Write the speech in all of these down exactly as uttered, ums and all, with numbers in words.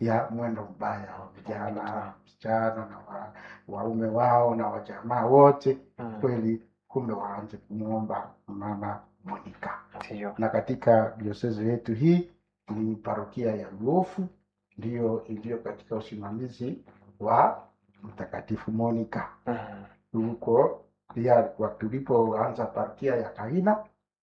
ya mwendo mbaya wa vijana, wasichana na wa, waume wao na wajamaa wote Mm. kweli kumbe waanze kumwomba Mama Monica. Ndio. Na katika diocese yetu hii ni parokia ya Luofu ndio iliyo katika usimamizi wa Mtakatifu Monica. Mm. Huko pia kwa tulipoanza parokia ya Kaina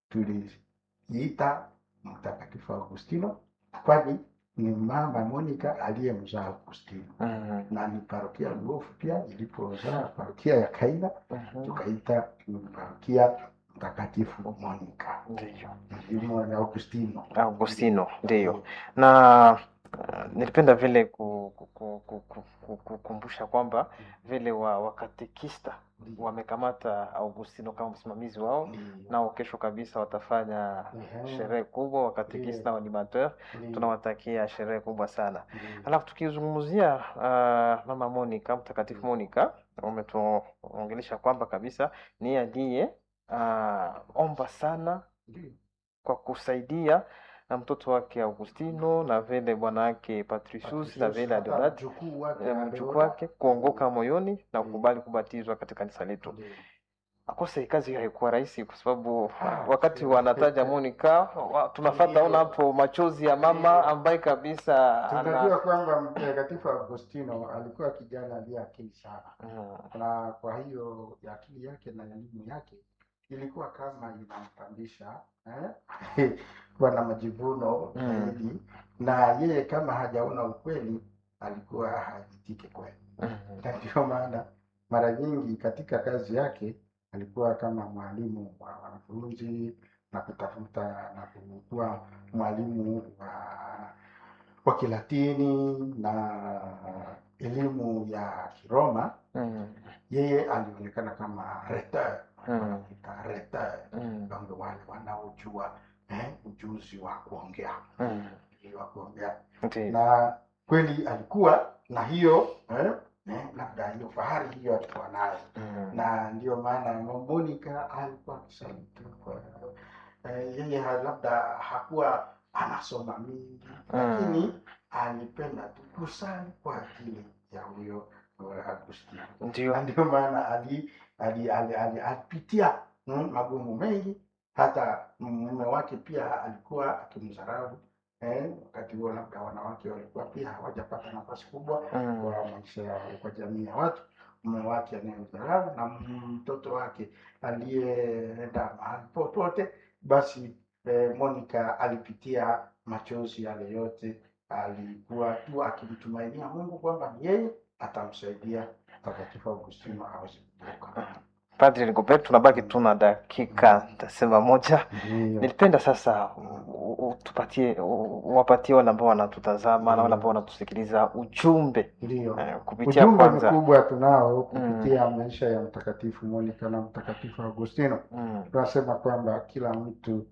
tuliita Mtakatifu Augustino kwani ni Mama Monica aliyemzaa Augustino. Mm. Na ni parokia Luofu pia ilipozaa parokia ya Kaina Mhm. tukaita parokia Mtakatifu Monica. Ndio. Ndio na Augustino. Augustino, ndio. Na uh, nilipenda vile ku- ku- ku- ku- ku- ku- kukumbusha kwamba vile wa wakatekista wamekamata Augustino kama msimamizi wao, nao kesho kabisa watafanya Ehe. sherehe kubwa wakatekista na animateur. Ndio. Tunawatakia sherehe kubwa sana. Ndio. Alafu tukizungumzia uh, Mama Monica, Mtakatifu Monica, umetuongelesha kwamba kabisa ni aliye uh, omba sana Ndio. kwa kusaidia na mtoto wake Augustino na vile bwana wake Patricius na vile Hata Adeodat mjukuu wake eh, mjukuu Adeodat. wake kuongoka moyoni na Mm. kukubali kubatizwa katika kanisa letu. Ndio. Akose kazi hiyo haikuwa rahisi kwa sababu Ah, wakati sio. wanataja Monica wa- tunafuata ona hapo machozi ya mama ambaye kabisa Tunajua ana kwamba Mtakatifu Augustino alikuwa kijana aliye akili sana. Mm. Na kwa hiyo ya akili yake na elimu yake ilikuwa kama inampandisha eh? kuwa na majivuno Mm. zaidi. Na yeye kama hajaona ukweli alikuwa hajitike kweli. Mm. Na ndio maana mara nyingi katika kazi yake alikuwa kama mwalimu wa wanafunzi na kutafuta na kuwa mwalimu wa wa Kilatini na elimu ya Kiroma. Mm. Yeye alionekana kama rhetor, Mm. rhetor, Mm. ndio wale wanaojua eh, ujuzi wa kuongea, Mm. wa kuongea. Ndio. Na kweli alikuwa na hiyo eh, eh, labda hiyo fahari hiyo alikuwa nayo. Mm. Na ndio maana Monica alikuwa akisema eh, yeye ha- labda hakuwa anasoma mingi Mm. lakini alipenda tu kusali kwa ajili ya huyo uh, Agustino. Ndio. Na ndio maana ali ali ali- ali- alipitia mm, magumu mengi. Hata mume wake pia alikuwa akimdharau eh, wakati huo labda wanawake walikuwa pia hawajapata nafasi kubwa Mm. kwa maisha yao, kwa jamii ya watu. Mume wake anayemdharau na mtoto wake aliyeenda mahali popote, basi eh, Monica alipitia machozi yale yote. Alikuwa tu akimtumainia Mungu kwamba yeye atamsaidia Mtakatifu Augustino aweze kutoka. Padri Rigobert, tunabaki tu na dakika tasema moja. Ndio. Nilipenda sasa u- u- tupatie u- wapatie wale ambao wanatutazama na wale ambao wanatusikiliza ujumbe Ndio. eh, kupitia Ujumbe kwanza. mkubwa tunao kupitia maisha ya Mtakatifu Monica na Mtakatifu Augustino. Mm. Tunasema kwamba kila mtu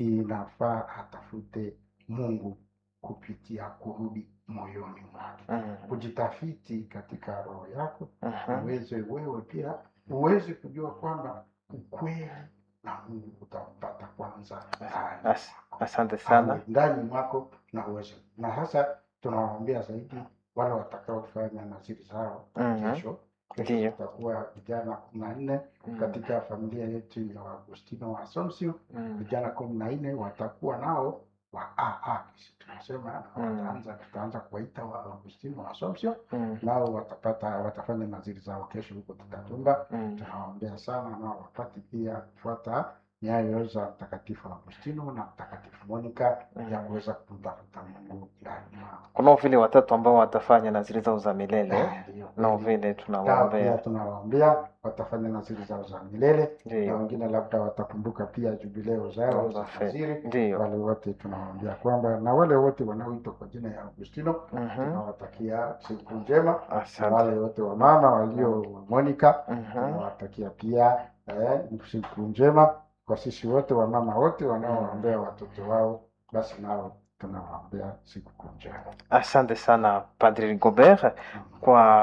inafaa atafute Mungu kupitia kurudi moyoni mwake. Mm. Kujitafiti katika roho yako, Mhm. uweze wewe pia uweze kujua kwamba ukweli na Mungu utampata kwanza ndani As- mwako. Asante sana. Awe ndani mwako na uweze. Na hasa tunawaambia zaidi wale watakaofanya naziri zao Mhm. kesho. Kesho Ndio. tutakuwa vijana kumi na nne Mm. katika familia yetu ya Agustino wa Assumption. Mm. Vijana kumi na nne watakuwa nao wa A A. Sisi tunasema Mm. wataanza tutaanza kuwaita wa Agustino wa Assumption. Mm. Nao watapata watafanya naziri zao kesho huko Tutatumba. Mm. Tunawaombea sana nao wapate pia kufuata nyayo za Mtakatifu Agustino na Mtakatifu Monica Mm. ya kuweza kumtafuta Mungu ndani mwao. Kunao vile watatu ambao watafanya naziri zao za milele. Ndio. Nao vile Nao pia tunawaombea. tunawaombea watafanya naziri zao za milele, na Ndio. wengine labda watakumbuka pia jubileo zao Za za fe- naziri. Ndio. Wale wote tunawaambia kwamba na wale wote wanaoitwa kwa jina ya Agustino Mhm. tunawatakia siku njema. Na Asante. wale wote wa mama walio Monica Mhm. tunawatakia pia eh, siku njema. Kwa sisi wote wa mama wote wanaowaombea watoto wao, basi nao tunawaombea siku njema. Asante sana Padri Rigobert kwa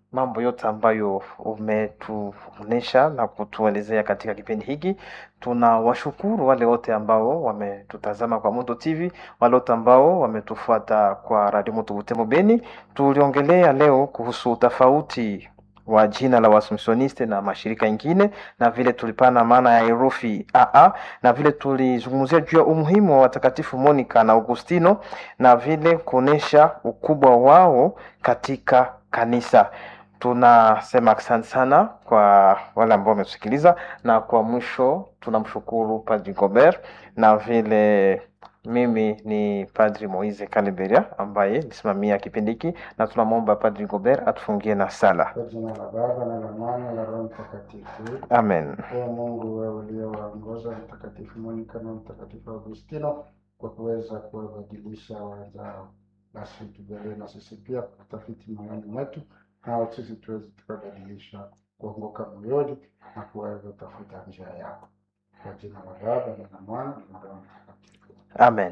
mambo yote ambayo umetuonesha na kutuelezea katika kipindi hiki. Tunawashukuru wale wote ambao wametutazama kwa Moto T V, wale wote ambao wametufuata kwa Radio Moto Butembo Beni. Tuliongelea leo kuhusu tofauti wa jina la Waassumptioniste na mashirika mengine, na vile tulipana maana ya herufi A A, na vile tulizungumzia juu ya umuhimu wa watakatifu Monica na Augustino, na vile kuonesha ukubwa wao katika kanisa. Tunasema asante sana kwa wale ambao wametusikiliza, na kwa mwisho tunamshukuru Padri Gobert, na vile mimi ni Padri Moise Kaleberia ambaye nisimamia kipindi hiki, na tunamwomba Padri Gobert atufungie na sala. Kwa jina la Baba na la Mwana na la Roho Mtakatifu. Amen. Ee Mungu, wewe uliowaongoza Mtakatifu Monica na Mtakatifu Augustino kwa kuweza kuwabadilisha wenzao, basi tujalie na sisi pia kutafiti moyoni mwetu, na sisi tuweze tukabadilisha kuongoka moyoni na kuweza kutafuta njia yako. Kwa jina la Baba na la Mwana na la Roho Mtakatifu. Amen.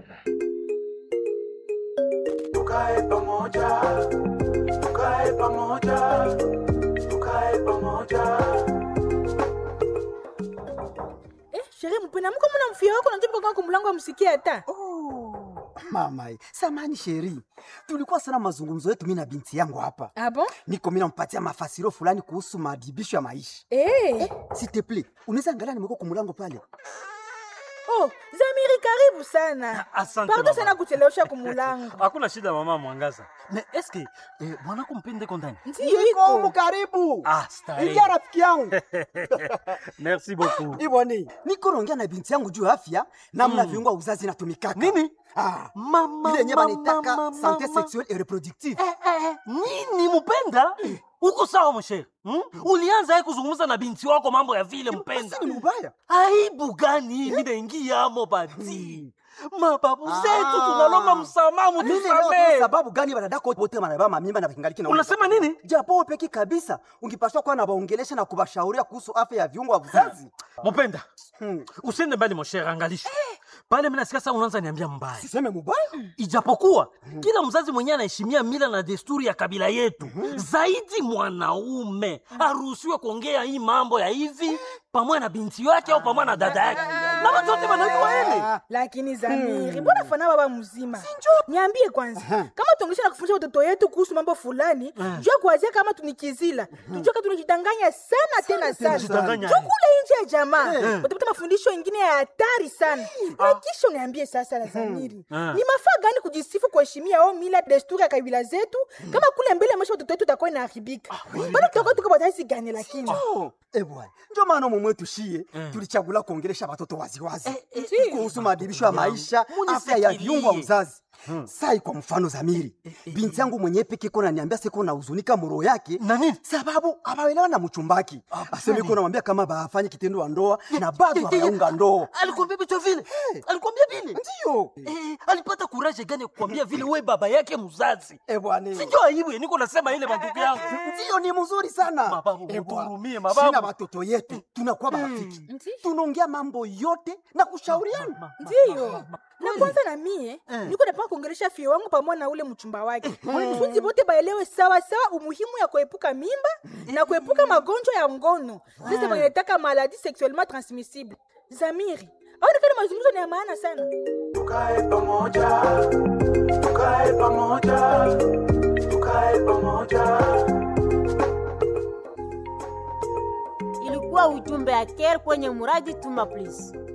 Tukae pamoja, tukae pamoja, tukae pamoja. Eh, sherehe mpena mko mna mfia wako na ndipo kwa mlango amsikia hata. Oh, mama, samani sheri. Tulikuwa sana mazungumzo yetu mimi na binti yangu hapa. Ah bon? Niko mimi nampatia mafasiro fulani kuhusu maadibisho ya maisha. Eh, Eh, s'il te plaît, unaweza angalia nimeko kwa mlango pale. oh, Zamiri karibu sana. Asante Pardon mama. sana kuchelewesha kumulango. Hakuna shida mama Mwangaza. Na eske eh, mwanako mpende kondani? Ndiyo Niko iko. karibu. Ah, starehe. Ingia rafiki yangu. Merci beaucoup. Iboni, niko naongea na binti yangu juu ya afya namna Mm. viungo uzazi inatumikaka. Nini? Ah, Mama, ile nyama nitaka mama, santé mama. sexuelle et reproductive. Eh, eh, eh, nini mpenda? Uko sawa mshe? Hmm? Ulianza yeye kuzungumza na binti wako mambo ya vile mpenda. Basi ni mbaya. Aibu gani mimi naingia amo bati? Mababu Ah. zetu tunalomba msamaha Mimi leo mtusamee. sababu gani wanadako wote wanabeba mamimba na vingaliki na Unasema nini? japo wewe peki kabisa ungepaswa kuwa na waongelesha na kubashauria kuhusu afya ya viungo vya uzazi. Mpenda. Hmm. Usiende mbali mshe, angalisha. Pale mimi nasikia sasa unaanza niambia mbaya. Siseme mubaya. Ijapokuwa kila mzazi mwenyewe anaheshimia mila na desturi ya kabila yetu, zaidi mwanaume haruhusiwi kuongea hii mambo ya hivi pamoja na binti yake au pamoja na dada yake, na watu wote wanajua ile. Lakini Zamiri, mbona fana baba mzima? Niambie kwanza, kama tuongesha na kufundisha watoto wetu kuhusu mambo fulani, jua kuanzia kama tunikizila. Tujue kama tunajidanganya sana tena sana. tunajidanganya. Jua kule nje ya jamaa, utapata mafundisho mengine ya hatari sana. Na kisha uniambie sasa la Zamiri, ni mafaa gani kujisifu kuheshimia au mila desturi ya kabila zetu kama kule mbele maisha watoto wetu utakuwa inaharibika? Bado tutakuwa tuko bataisi gani lakini? Oh, eh bwana. Ndio maana mume wetu shie tulichagula kuongelesha watoto waziwazi kuhusu maadibisho ya maisha, afya ya viungo vya uzazi. Sai kwa mfano Zamiri, binti yangu mwenyewe peke kona niambia siko na huzunika moro yake Na nini? sababu abaelewa na mchumbaki. Aseme iko namwambia kama bafanye kitendo wa ndoa na bado hawaunga ndoa. Alikwambia vitu vile? Alikwambia vile? Ndio. Eh, alipata kuraje gani ya kukwambia vile wewe baba yake mzazi? Eh bwana. Sijui aibu ya niko nasema ile mandugu yangu. Ndio ni mzuri sana. Mababu, Eh, bwana. muturumie, mababu. Sina watoto yetu tunakuwa marafiki. Tunaongea mambo yote na kushauriana. Ndiyo. Na kwanza na mie, niko napaka kuongelesha fio wangu pamoja na ule mchumba wake. Wanafunzi wote baelewe sawa sawa umuhimu ya kuepuka mimba na kuepuka magonjwa ya ngono. Sasa wanataka maladie sexuellement transmissible. Zamiri, au ni kana mazungumzo ni ya maana sana. Tukae pamoja, tukae pamoja, tukae pamoja. Ilikuwa ujumbe ya Care kwenye muradi Tuma Please.